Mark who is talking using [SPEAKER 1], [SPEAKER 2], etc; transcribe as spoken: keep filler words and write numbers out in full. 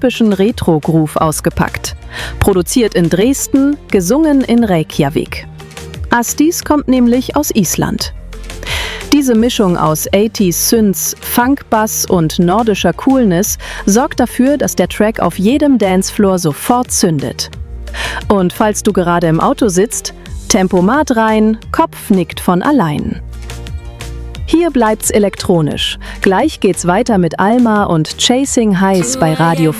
[SPEAKER 1] typischen Retro-Groove ausgepackt. Produziert in Dresden, gesungen in Reykjavik. Asdís kommt nämlich aus Island. Diese Mischung aus achtziger Synths, Funk-Bass und nordischer Coolness sorgt dafür, dass der Track auf jedem Dancefloor sofort zündet. Und falls du gerade im Auto sitzt, Tempomat rein, Kopf nickt von allein. Hier bleibt's elektronisch. Gleich geht's weiter mit Alma und Chasing Highs bei Radio